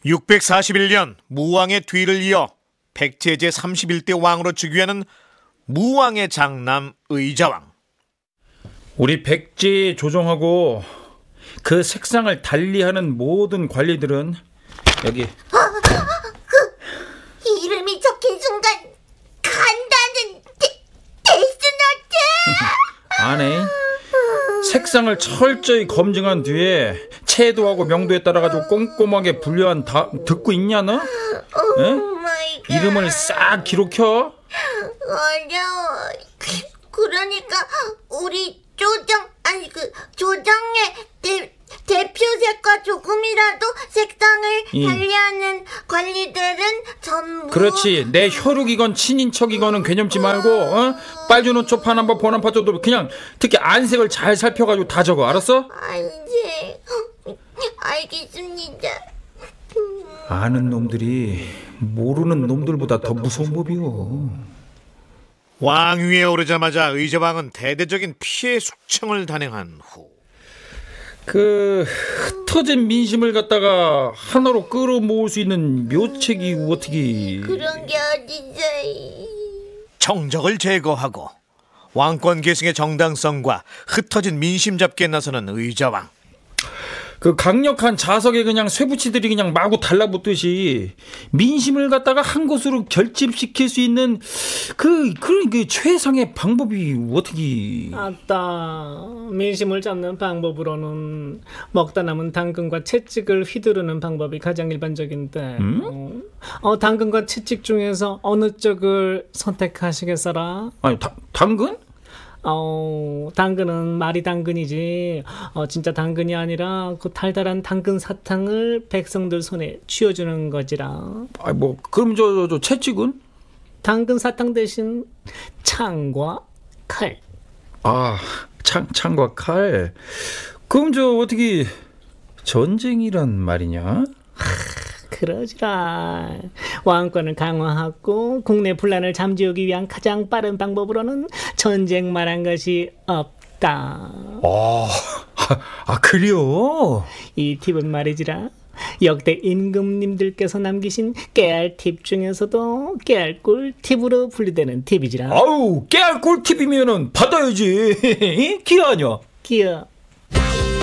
641년 무왕의 뒤를 이어 백제 제31대 왕으로 즉위하는 무왕의 장남 의자왕. 우리 백제의 조정하고 그 색상을 달리하는 모든 관리들은 여기 이름이 적힌 순간 간다는 데스노트. 안에 색상을 철저히 검증한 뒤에 채도하고 명도에 따라 가지고 꼼꼼하게 분류한 다 듣고 있냐 너? 이름을 싹 기록해. 어려워. 그러니까 우리 조정의 대표색과 조금이라도 색상을 달리하는 관리들은 전부. 그렇지. 내 혈육이건 친인척이건은 괴념지 말고 빨주노초 파남바 보남파조도 그냥 특히 안색을 잘 살펴가지고 다 적어. 알았어? 네, 알겠습니다. 아는 놈들이 모르는 놈들보다 더 무서운 법이요. 왕위에 오르자마자 의자왕은 대대적인 피해 숙청을 단행한 후 그 흩어진 민심을 갖다가 하나로 끌어모을 수 있는 묘책이 어떻게 그런 게 어딨어. 정적을 제거하고 왕권 계승의 정당성과 흩어진 민심 잡기에 나서는 의자왕. 그 강력한 자석에 그냥 쇠붙이들이 그냥 마구 달라붙듯이 민심을 갖다가 한 곳으로 결집시킬 수 있는 그 최상의 방법이 어떻게? 아따, 민심을 잡는 방법으로는 먹다 남은 당근과 채찍을 휘두르는 방법이 가장 일반적인데 당근과 채찍 중에서 어느 쪽을 선택하시겠어라? 아니 당근? 당근은 말이 당근이지 진짜 당근이 아니라 그 달달한 당근 사탕을 백성들 손에 쥐어주는 거지라. 아니 뭐 그럼 저 채찍은? 당근 사탕 대신 창과 칼. 아, 창과 칼. 그럼 저 어떻게 전쟁이란 말이냐? 그러지라. 왕권을 강화하고 국내 분란을 잠재우기 위한 가장 빠른 방법으로는 전쟁 말한 것이 없다. 그래요? 이 팁은 말이지라. 역대 임금님들께서 남기신 깨알 팁 중에서도 깨알 꿀팁으로 분류되는 팁이지라. 아우, 깨알 꿀팁이면은 받아야지. 기아냐? 기어.